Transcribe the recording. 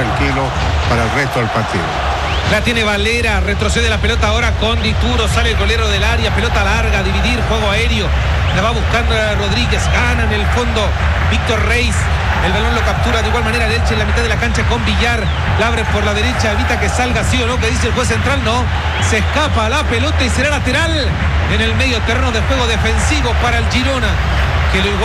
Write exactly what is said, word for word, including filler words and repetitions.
tranquilo para el resto del partido. La tiene Valera, retrocede la pelota ahora con Dituro, sale el golero del área, pelota larga, dividir, juego aéreo, la va buscando a Rodríguez, gana en el fondo Víctor Reis, el balón lo captura de igual manera el Elche en la mitad de la cancha con Villar, la abre por la derecha, evita que salga, sí o no, que dice el juez central, no, se escapa la pelota y será lateral en el medio terreno de juego defensivo para el Girona, que lo igual